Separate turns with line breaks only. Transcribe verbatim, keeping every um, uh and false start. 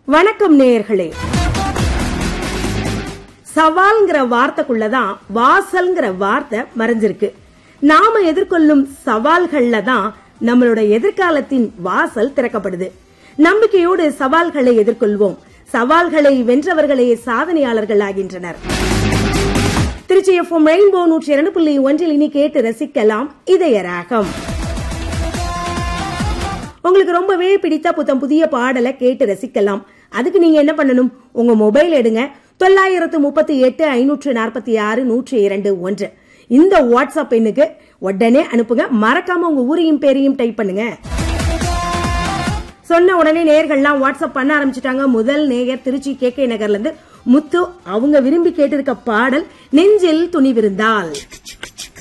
வணக்கம் நேயர்களே. சவால்ங்கிற வார்த்தைக்குள்ளதான் வாசல்ங்கிற வார்த்தை மறைஞ்சிருக்கு. நாம எதிர்கொள்ளும் சவால்கள்ல தான் நம்மளோட எதிர்காலத்தின் வாசல் திறக்கப்படுது. நம்பிக்கையோடு சவால்களை எதிர்கொள்வோம். சவால்களை வென்றவர்களே சாதனையாளர்கள் ஆகின்றனர். திருச்சி எஃப்எம் ரெயின்போ நூற்றி இரண்டு புள்ளி ஒன்றில் இனி கேட்டு ரசிக்கலாம் இதய ராகம். உங்களுக்கு ரொம்பவே பிடித்த புத்தம் புதிய பாடலை கேட்டு ரசிக்கலாம். அதுக்கு நீங்க என்ன பண்ணணும்? உங்க மொபைல் எடுங்க, தொள்ளாயிரத்து முப்பத்தி எட்டு ஐநூற்று நாற்பத்தி ஆறு நூற்றி இரண்டு ஒன்று இந்த வாட்ஸ்அப் எண்ணுக்கு உடனே அனுப்புங்க. மறக்காம உங்க ஊரையும் பேரையும் டைப் பண்ணுங்க. சொன்ன உடனே நேயர்கள்லாம் வாட்ஸ்அப் பண்ண ஆரம்பிச்சுட்டாங்க. முதல் நேயர் திருச்சி கே கே நகர்ல இருந்து முத்து. அவங்க விரும்பி கேட்டிருக்க பாடல் நெஞ்சில் துணிவிருந்தால்.